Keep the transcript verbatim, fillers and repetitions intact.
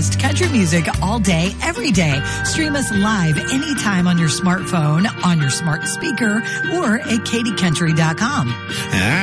best country music all day, every day. Stream us live anytime on your smartphone, on your smart speaker, or at katie country dot com.